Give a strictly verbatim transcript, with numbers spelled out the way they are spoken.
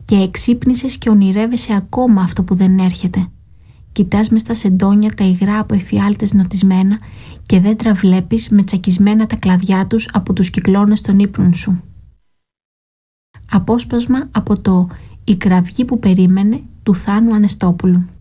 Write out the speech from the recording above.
και εξύπνησες και ονειρεύεσαι ακόμα αυτό που δεν έρχεται. Κοιτάς μες στα σεντόνια τα υγρά από εφιάλτες νοτισμένα και δέντρα βλέπεις με τσακισμένα τα κλαδιά τους από τους κυκλώνες των ύπνων σου. Απόσπασμα από το «Η κραυγή που περίμενε» του Θάνου Ανεστόπουλου.